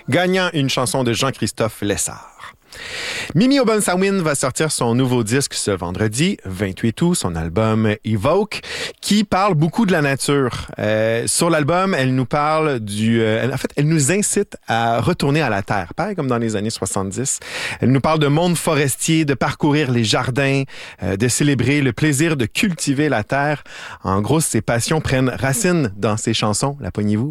gagnant une chanson de Jean-Christophe Lessard. Mimi Obunsawin va sortir son nouveau disque ce vendredi, 28 août, son album Evoke, qui parle beaucoup de la nature. Sur l'album, elle nous parle elle nous incite à retourner à la terre, pareil comme dans les années 70. Elle nous parle de monde forestier, de parcourir les jardins, de célébrer le plaisir de cultiver la terre. En gros, ses passions prennent racine dans ses chansons. La poignez-vous?